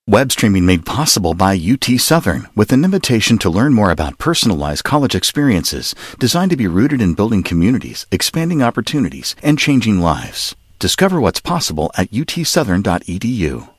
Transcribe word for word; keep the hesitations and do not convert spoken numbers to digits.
Web streaming made possible by U T Southern, with an invitation to learn more about personalized college experiences designed to be rooted in building communities, expanding opportunities, and changing lives. Discover what's possible at u t southern dot e d u.